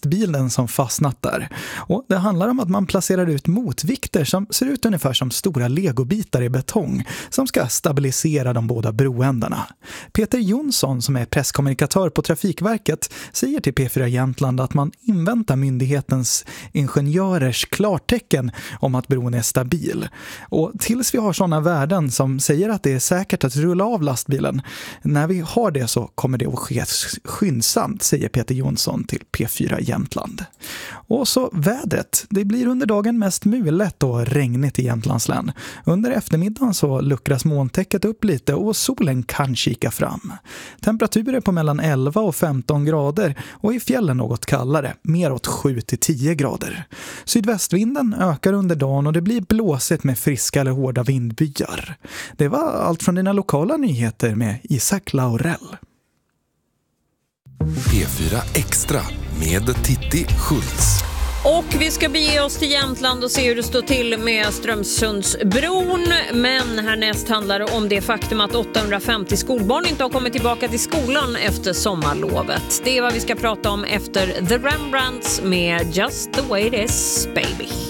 lastbilen som fastnat där. Och det handlar om att man placerar ut motvikter som ser ut ungefär som stora legobitar i betong som ska stabilisera de båda broändarna. Peter Jonsson, som är presskommunikatör på Trafikverket, säger till P4 Jämtland att man inväntar myndighetens ingenjörers klartecken om att bron är stabil. Och tills vi har sådana värden som säger att det är säkert att rulla av lastbilen, när vi har det så kommer det att ske skyndsamt, säger Peter Jonsson till P4 Jämtland. Och så vädret. Det blir under dagen mest mulet och regnigt i Jämtlands län. Under eftermiddagen så luckras molntäcket upp lite och solen kan kika fram. Temperaturer på mellan 11 och 15 grader och i fjällen något kallare, mer åt 7-10 grader. Sydvästvinden ökar under dagen och det blir blåsigt med friska eller hårda vindbyar. Det var allt från dina lokala nyheter med Isak Laurell. P4 Extra med Titti Schultz. Och vi ska bege oss till Jämtland och se hur det står till med Strömsundsbron. Men härnäst handlar det om det faktum att 850 skolbarn inte har kommit tillbaka till skolan efter sommarlovet. Det är vad vi ska prata om efter The Rembrandts med Just the way it is, baby.